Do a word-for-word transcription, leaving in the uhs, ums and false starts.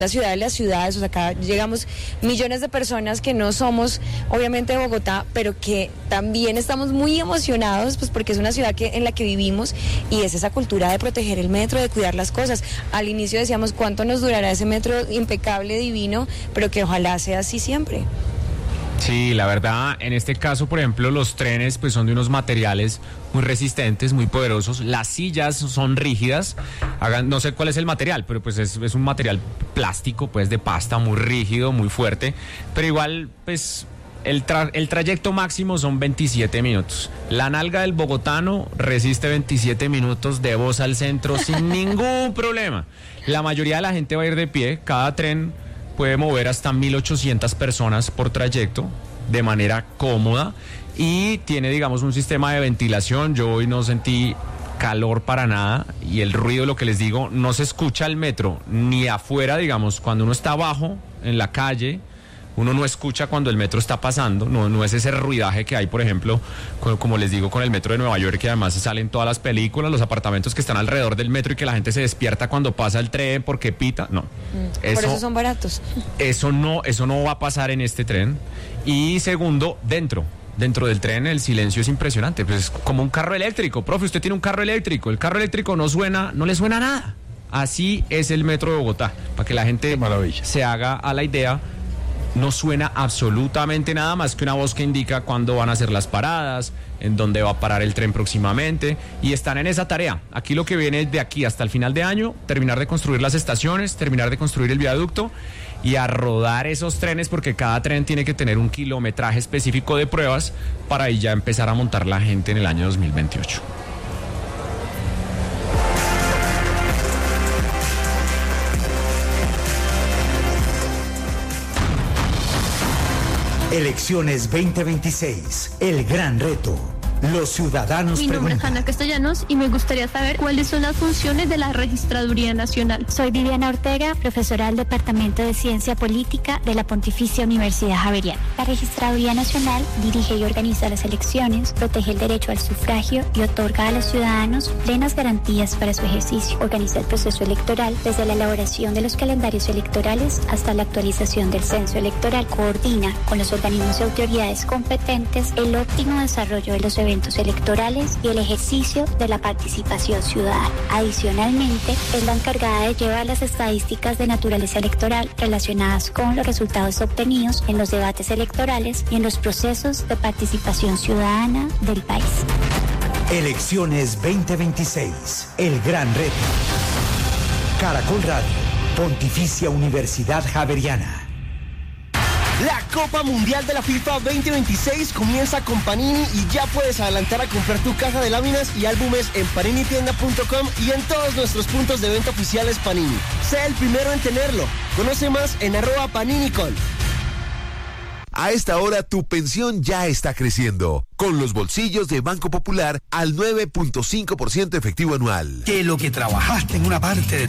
la ciudad de las ciudades, o sea, acá llegamos millones de personas que no somos obviamente de Bogotá, pero que también estamos muy emocionados, pues porque es una ciudad que, en la que vivimos, y es esa cultura de proteger el metro, de cuidar las cosas. Al inicio decíamos cuánto nos durará ese metro impecable, divino, pero que ojalá sea así siempre. Sí, la verdad, en este caso, por ejemplo, los trenes pues son de unos materiales muy resistentes, muy poderosos. Las sillas son rígidas. Hagan, no sé cuál es el material, pero pues es, es un material plástico, pues de pasta, muy rígido, muy fuerte. Pero igual, pues el, tra- el trayecto máximo son veintisiete minutos. La nalga del bogotano resiste veintisiete minutos de Voz al Centro sin ningún problema. La mayoría de la gente va a ir de pie. Cada tren puede mover hasta mil ochocientas personas por trayecto de manera cómoda y tiene, digamos, un sistema de ventilación. Yo hoy no sentí calor para nada y el ruido, lo que les digo, no se escucha el metro ni afuera, digamos, cuando uno está abajo en la calle. Uno no escucha cuando el metro está pasando, no, no es ese ruidaje que hay, por ejemplo, con, como les digo, con el metro de Nueva York, que además se salen todas las películas, los apartamentos que están alrededor del metro y que la gente se despierta cuando pasa el tren porque pita, no. Mm, eso, por eso son baratos. Eso no, eso no va a pasar en este tren. Y segundo, dentro. Dentro del tren el silencio es impresionante, pues es como un carro eléctrico. Profe, usted tiene un carro eléctrico, el carro eléctrico no suena, no le suena nada. Así es el metro de Bogotá, para que la gente se haga a la idea. No suena absolutamente nada más que una voz que indica cuándo van a ser las paradas, en dónde va a parar el tren próximamente, y están en esa tarea. Aquí lo que viene es de aquí hasta el final de año, terminar de construir las estaciones, terminar de construir el viaducto y a rodar esos trenes, porque cada tren tiene que tener un kilometraje específico de pruebas para ahí ya empezar a montar la gente en el año dos mil veintiocho. Elecciones veinte veintiséis, el gran reto. Los ciudadanos Mi nombre preguntan. es Ana Castellanos y me gustaría saber cuáles son las funciones de la Registraduría Nacional. Soy Viviana Ortega, profesora del Departamento de Ciencia Política de la Pontificia Universidad Javeriana. La Registraduría Nacional dirige y organiza las elecciones, protege el derecho al sufragio y otorga a los ciudadanos plenas garantías para su ejercicio. Organiza el proceso electoral desde la elaboración de los calendarios electorales hasta la actualización del censo electoral. Coordina con los organismos y autoridades competentes el óptimo desarrollo de los eventos electorales y el ejercicio de la participación ciudadana. Adicionalmente, es la encargada de llevar las estadísticas de naturaleza electoral relacionadas con los resultados obtenidos en los debates electorales y en los procesos de participación ciudadana del país. Elecciones veinte veintiséis, el gran reto. Caracol Radio, Pontificia Universidad Javeriana. La Copa Mundial de la FIFA veinte veintiséis comienza con Panini y ya puedes adelantar a comprar tu caja de láminas y álbumes en panini tienda punto com y en todos nuestros puntos de venta oficiales Panini. Sé el primero en tenerlo. Conoce más en arroba paninicol. A esta hora tu pensión ya está creciendo. Con los bolsillos de Banco Popular al nueve punto cinco por ciento efectivo anual. Que lo que trabajaste en una parte de